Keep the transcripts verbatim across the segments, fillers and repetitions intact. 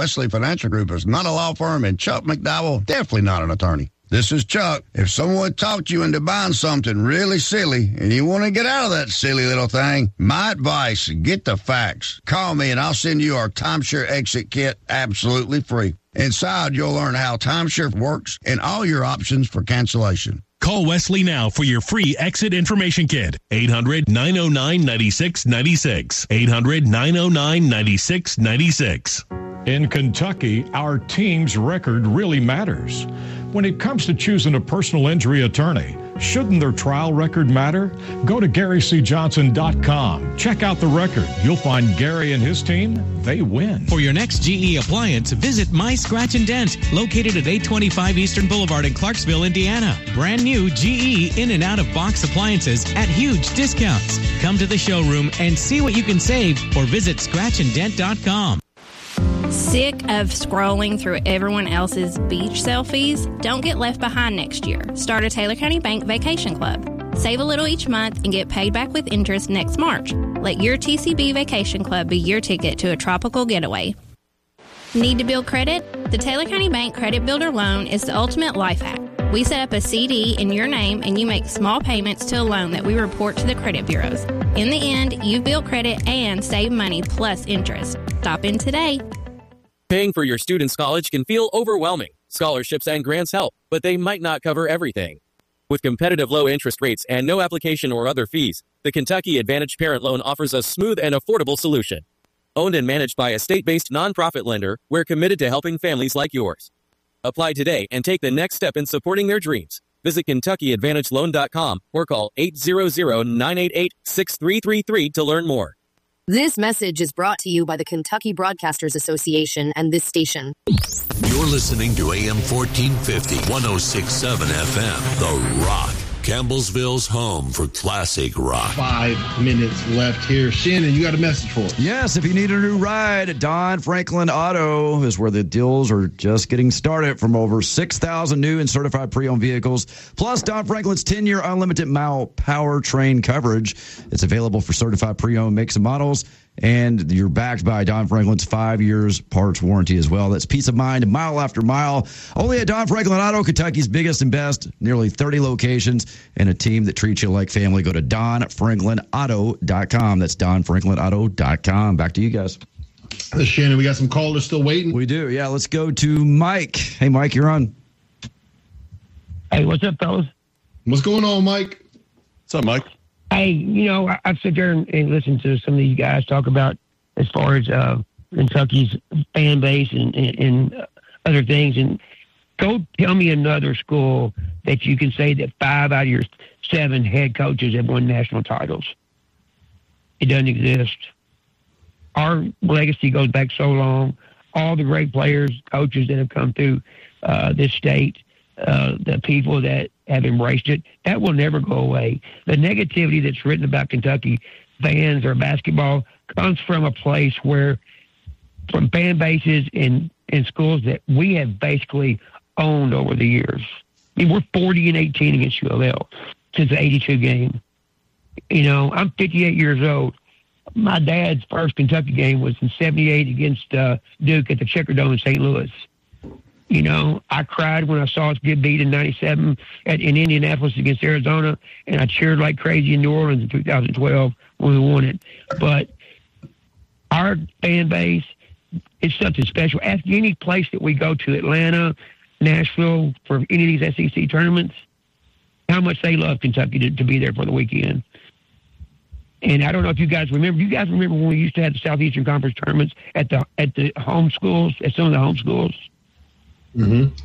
Wesley Financial Group is not a law firm, and Chuck McDowell, definitely not an attorney. This is Chuck. If someone talked you into buying something really silly and you want to get out of that silly little thing, my advice, get the facts. Call me and I'll send you our timeshare exit kit absolutely free. Inside, you'll learn how timeshare works and all your options for cancellation. Call Wesley now for your free exit information kit. eight hundred, nine oh nine, nine six nine six. eight hundred, nine oh nine, nine six nine six. In Kentucky, our team's record really matters. When it comes to choosing a personal injury attorney, shouldn't their trial record matter? Go to Gary C Johnson dot com. Check out the record. You'll find Gary and his team, they win. For your next G E appliance, visit My Scratch and Dent, located at eight twenty-five Eastern Boulevard in Clarksville, Indiana. Brand new G E in and out of box appliances at huge discounts. Come to the showroom and see what you can save or visit scratch and dent dot com. Sick of scrolling through everyone else's beach selfies? Don't get left behind next year. Start a Taylor County Bank Vacation Club. Save a little each month and get paid back with interest next March. Let your T C B Vacation Club be your ticket to a tropical getaway. Need to build credit? The Taylor County Bank Credit Builder Loan is the ultimate life hack. We set up a C D in your name and you make small payments to a loan that we report to the credit bureaus. In the end, you've built credit and saved money plus interest. Stop in today. Paying for your student's college can feel overwhelming. Scholarships and grants help, but they might not cover everything. With competitive low interest rates and no application or other fees, the Kentucky Advantage Parent Loan offers a smooth and affordable solution. Owned and managed by a state-based nonprofit lender, we're committed to helping families like yours. Apply today and take the next step in supporting their dreams. Visit Kentucky Advantage Loan dot com or call eight hundred, nine eight eight, six three three three to learn more. This message is brought to you by the Kentucky Broadcasters Association and this station. You're listening to A M fourteen fifty, one oh six point seven F M, The Rock, Campbellsville's home for classic rock. Five minutes left here. Shannon, you got a message for us? Yes, if you need a new ride, Don Franklin Auto is where the deals are just getting started from over six thousand new and certified pre-owned vehicles, plus Don Franklin's ten-year unlimited mile powertrain coverage. It's available for certified pre-owned makes and models, and you're backed by Don Franklin's five years parts warranty as well. That's peace of mind mile after mile. Only at Don Franklin Auto, Kentucky's biggest and best. Nearly thirty locations and a team that treats you like family. Go to don franklin auto dot com. That's don franklin auto dot com. Back to you guys. Hey, Shannon, we got some callers still waiting. We do. Yeah, let's go to Mike. Hey, Mike, you're on. Hey, what's up, fellas? What's going on, Mike? What's up, Mike? Hey, you know, I, I've sit there and, and listened to some of these guys talk about as far as uh, Kentucky's fan base and, and, and other things. And go tell me another school that you can say that five out of your seven head coaches have won national titles. It doesn't exist. Our legacy goes back so long. All the great players, coaches that have come through uh, this state, uh, the people that have embraced it, that will never go away. The negativity that's written about Kentucky fans or basketball comes from a place where, from fan bases in, in schools that we have basically owned over the years. I mean, we're forty and eighteen against U L L since the eighty-two game. You know, I'm fifty-eight years old. My dad's first Kentucky game was in seventy-eight against uh, Duke at the Checker Dome in Saint Louis. You know, I cried when I saw us get beat in ninety-seven at, in Indianapolis against Arizona, and I cheered like crazy in New Orleans in two thousand twelve when we won it. But our fan base is something special. Ask any place that we go to, Atlanta, Nashville, for any of these S E C tournaments, how much they love Kentucky to, to be there for the weekend. And I don't know if you guys remember. You guys remember when we used to have the Southeastern Conference tournaments at the at the home schools, at some of the home schools? Mm-hmm.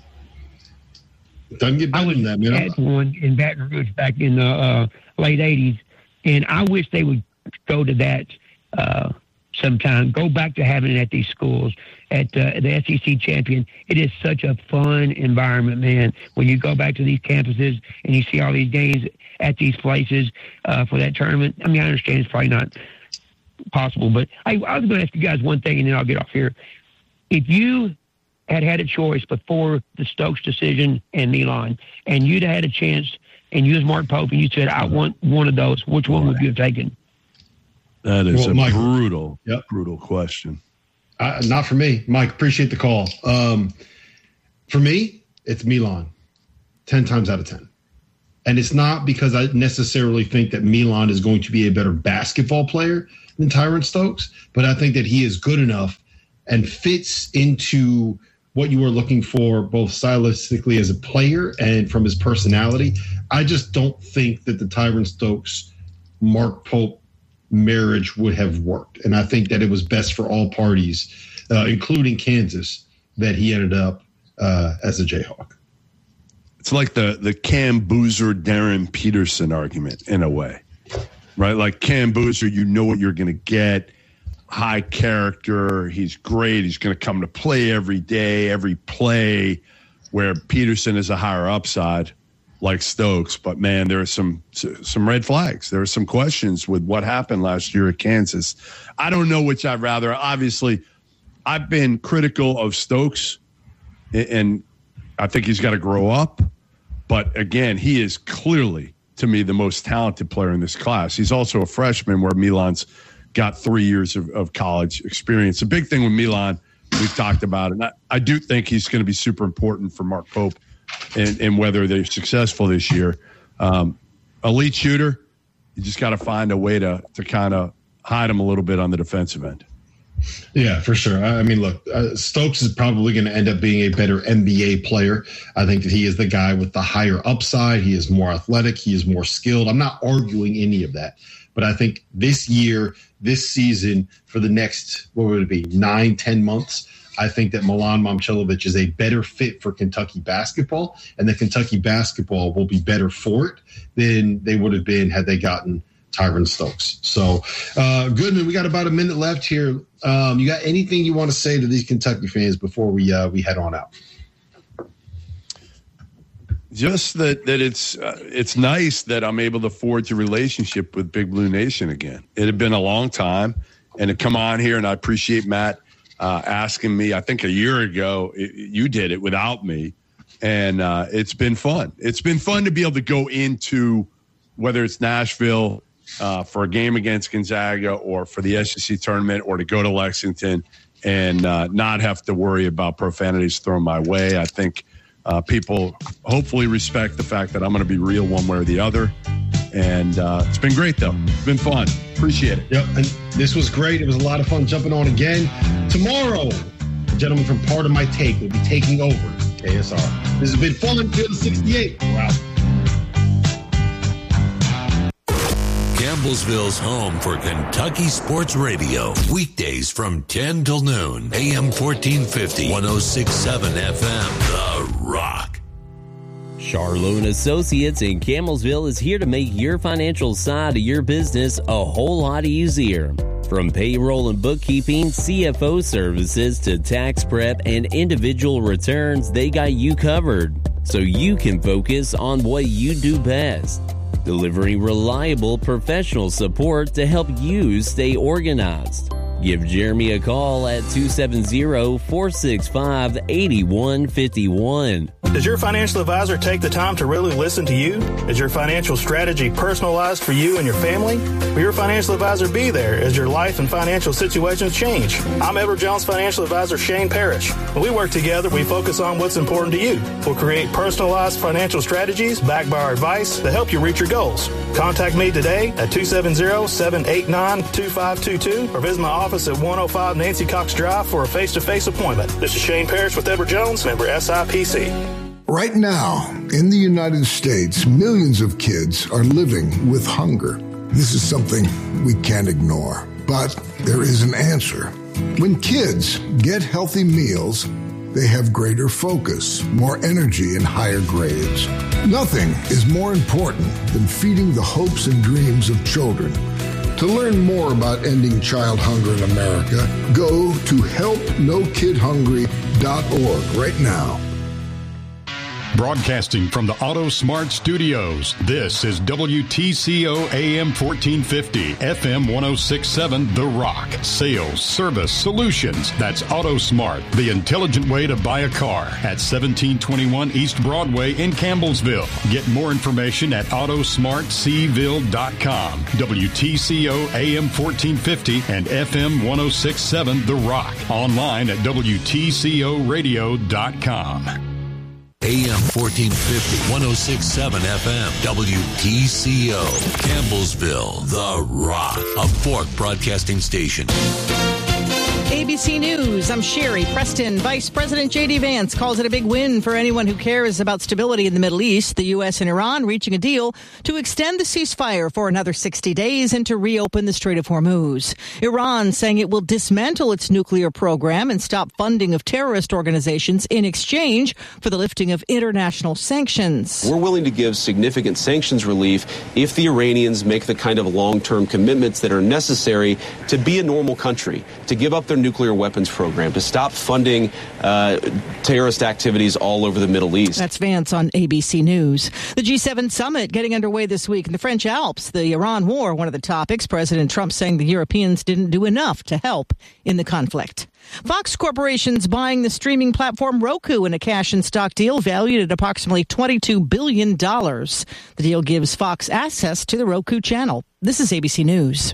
Doesn't get better than that, man. I had one in Baton Rouge back in the uh, late eighties, and I wish they would go to that uh, sometime. Go back to having it at these schools, at uh, the S E C champion. It is such a fun environment, man. When you go back to these campuses and you see all these games at these places uh, for that tournament. I mean, I understand it's probably not possible, but I, I was going to ask you guys one thing, and then I'll get off here. If you had had a choice before the Stokes decision and Milan, and you'd had a chance, and you was Mark Pope, and you said, I want one of those, which one would you have taken? That is well, a Mike, brutal, yep. brutal question. Uh, not for me. Mike, appreciate the call. Um, for me, it's Milan, ten times out of ten. And it's not because I necessarily think that Milan is going to be a better basketball player than Tyron Stokes, but I think that he is good enough and fits into what you are looking for, both stylistically as a player and from his personality. I just don't think that the Tyron Stokes, Mark Pope marriage would have worked. And I think that it was best for all parties, uh, including Kansas, that he ended up uh, as a Jayhawk. It's like the the Cam Boozer, Darren Peterson argument in a way, right? Like Cam Boozer, you know what you're going to get. High character. He's great. He's going to come to play every day, every play, where Peterson is a higher upside like Stokes. But, man, there are some some red flags. There are some questions with what happened last year at Kansas. I don't know which I'd rather. Obviously, I've been critical of Stokes, and I think he's got to grow up. But, again, he is clearly, to me, the most talented player in this class. He's also a freshman where Milan's got three years of, of college experience. The big thing with Milan, we've talked about, and I, I do think he's going to be super important for Mark Pope and, and whether they're successful this year. Um, elite shooter, you just got to find a way to to kind of hide him a little bit on the defensive end. Yeah, for sure. I mean, look, uh, Stokes is probably going to end up being a better N B A player. I think that he is the guy with the higher upside. He is more athletic. He is more skilled. I'm not arguing any of that. But I think this year, this season, for the next, what would it be, nine, ten months, I think that Milan Momcilovic is a better fit for Kentucky basketball, and that Kentucky basketball will be better for it than they would have been had they gotten Tyron Stokes. So, uh, Goodman, we got about a minute left here. Um, you got anything you want to say to these Kentucky fans before we uh, we head on out? Just that that it's uh, it's nice that I'm able to forge a relationship with Big Blue Nation again. It had been a long time, and to come on here, and I appreciate Matt uh, asking me. I think a year ago it, you did it without me, and uh, it's been fun. It's been fun to be able to go into whether it's Nashville uh, for a game against Gonzaga or for the S E C tournament, or to go to Lexington and uh, not have to worry about profanities thrown my way. I think. Uh, people hopefully respect the fact that I'm going to be real one way or the other. And uh, it's been great, though. It's been fun. Appreciate it. Yep, and this was great. It was a lot of fun jumping on again. Tomorrow, the gentleman from Part of My Take will be taking over K S R. This has been fun. Field sixty-eight. Wow. Campbellsville's home for Kentucky Sports Radio. Weekdays from ten till noon. A M fourteen fifty, one oh six point seven F M. The Rock. Charlo and Associates in Campbellsville is here to make your financial side of your business a whole lot easier. From payroll and bookkeeping, C F O services to tax prep and individual returns, they got you covered. So you can focus on what you do best. Delivering reliable professional support to help you stay organized. Give Jeremy a call at two seven zero, four six five, eight one five one. Does your financial advisor take the time to really listen to you? Is your financial strategy personalized for you and your family? Will your financial advisor be there as your life and financial situations change? I'm Edward Jones financial advisor Shane Parrish. When we work together, we focus on what's important to you. We'll create personalized financial strategies backed by our advice to help you reach your goals. Contact me today at two seven zero, seven eight nine, two five two two or visit my office at one oh five Nancy Cox Drive for a face-to-face appointment. This is Shane Parrish with Edward Jones, member S I P C. Right now, in the United States, millions of kids are living with hunger. This is something we can't ignore, but there is an answer. When kids get healthy meals, they have greater focus, more energy, and higher grades. Nothing is more important than feeding the hopes and dreams of children. To learn more about ending child hunger in America, go to help no kid hungry dot org right now. Broadcasting from the Auto Smart Studios, this is W T C O A M fourteen fifty, F M ten sixty-seven, The Rock. Sales, service, solutions. That's Auto Smart, the intelligent way to buy a car at seventeen twenty-one East Broadway in Campbellsville. Get more information at auto smart c ville dot com. W T C O A M fourteen fifty and F M ten sixty-seven, The Rock. Online at W T C O radio dot com. A M fourteen fifty, ten sixty-seven F M, W T C O, Campbellsville, The Rock, a Fork broadcasting station. A B C News, I'm Sherry Preston. Vice President J D. Vance calls it a big win for anyone who cares about stability in the Middle East. The U S and Iran reaching a deal to extend the ceasefire for another sixty days and to reopen the Strait of Hormuz. Iran saying it will dismantle its nuclear program and stop funding of terrorist organizations in exchange for the lifting of international sanctions. We're willing to give significant sanctions relief if the Iranians make the kind of long-term commitments that are necessary to be a normal country, to give up their nuclear weapons program, to stop funding uh, terrorist activities all over the Middle East. That's Vance on A B C News. The G seven summit getting underway this week in the French Alps. The Iran war, one of the topics. President Trump saying the Europeans didn't do enough to help in the conflict. Fox Corporation's buying the streaming platform Roku in a cash and stock deal valued at approximately twenty-two billion dollars. The deal gives Fox access to the Roku channel. This is A B C News.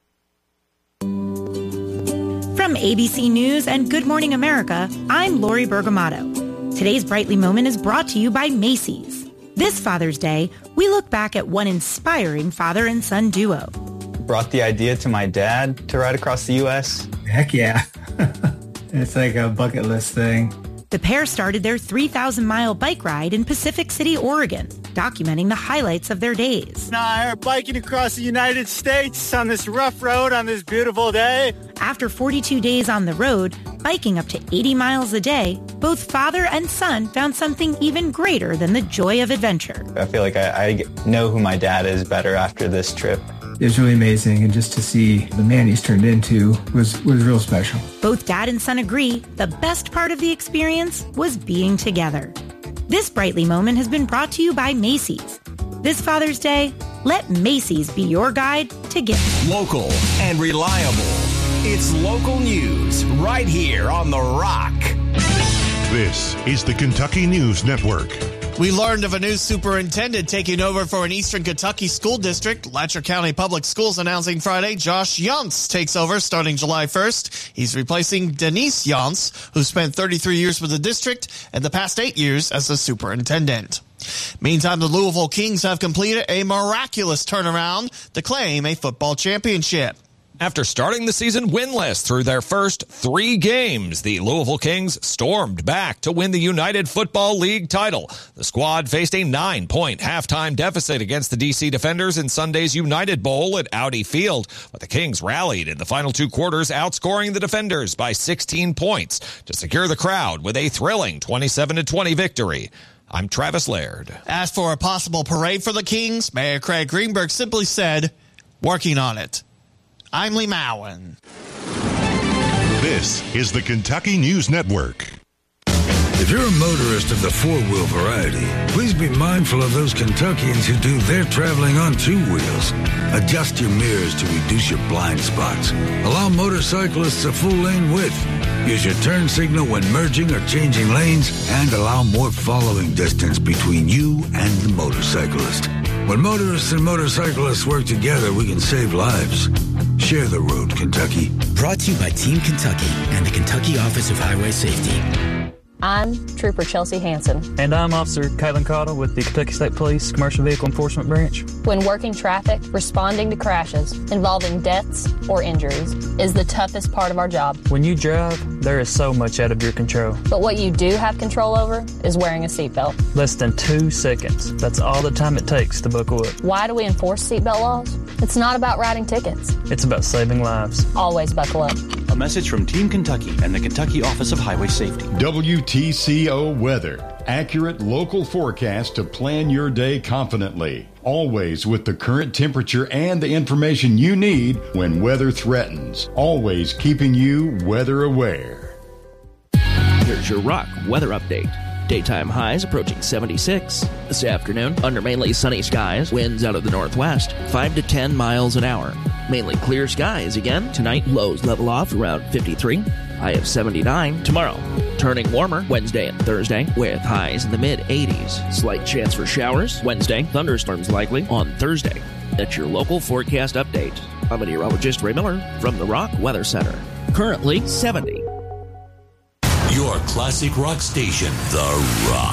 From A B C News and Good Morning America, I'm Lori Bergamato. Today's Brightly Moment is brought to you by Macy's. This Father's Day, we look back at one inspiring father and son duo. Brought the idea to my dad to ride across the U S. Heck yeah. It's like a bucket list thing. The pair started their three thousand mile bike ride in Pacific City, Oregon, documenting the highlights of their days. Now, biking across the United States on this rough road on this beautiful day. After forty-two days on the road, biking up to eighty miles a day, both father and son found something even greater than the joy of adventure. I feel like I, I know who my dad is better after this trip. It was really amazing, and just to see the man he's turned into was, was real special. Both dad and son agree the best part of the experience was being together. This Brightly Moment has been brought to you by Macy's. This Father's Day, let Macy's be your guide to get local and reliable. It's local news right here on The Rock. This is the Kentucky News Network. We learned of a new superintendent taking over for an Eastern Kentucky school district. Letcher County Public Schools announcing Friday Josh Yance takes over starting July first. He's replacing Denise Yance, who spent thirty-three years with the district and the past eight years as a superintendent. Meantime, the Louisville Kings have completed a miraculous turnaround to claim a football championship. After starting the season winless through their first three games, the Louisville Kings stormed back to win the United Football League title. The squad faced a nine-point halftime deficit against the D C Defenders in Sunday's United Bowl at Audi Field, but the Kings rallied in the final two quarters, outscoring the Defenders by sixteen points to secure the crowd with a thrilling twenty-seven to twenty victory. I'm Travis Laird. As for a possible parade for the Kings, Mayor Craig Greenberg simply said, working on it. I'm Lee Mowen. This is the Kentucky News Network. If you're a motorist of the four-wheel variety, please be mindful of those Kentuckians who do their traveling on two wheels. Adjust your mirrors to reduce your blind spots. Allow motorcyclists a full lane width. Use your turn signal when merging or changing lanes, and allow more following distance between you and the motorcyclist. When motorists and motorcyclists work together, we can save lives. Share the road, Kentucky. Brought to you by Team Kentucky and the Kentucky Office of Highway Safety. I'm Trooper Chelsea Hansen. And I'm Officer Caitlin Cottle with the Kentucky State Police Commercial Vehicle Enforcement Branch. When working traffic, responding to crashes involving deaths or injuries is the toughest part of our job. When you drive, there is so much out of your control. But what you do have control over is wearing a seatbelt. Less than two seconds. That's all the time it takes to buckle up. Why do we enforce seatbelt laws? It's not about writing tickets. It's about saving lives. Always buckle up. A message from Team Kentucky and the Kentucky Office of Highway Safety. W T C O Weather. Accurate local forecast to plan your day confidently. Always with the current temperature and the information you need when weather threatens. Always keeping you weather aware. Here's your Rock weather update. Daytime highs approaching seventy-six. This afternoon, under mainly sunny skies, winds out of the northwest, five to ten miles an hour. Mainly clear skies again. Tonight, lows level off around fifty-three. High of seventy-nine tomorrow. Turning warmer Wednesday and Thursday with highs in the mid-eighties. Slight chance for showers Wednesday. Thunderstorms likely on Thursday. That's your local forecast update. I'm meteorologist Ray Miller from the Rock Weather Center. Currently seventy. Your classic rock station, The Rock.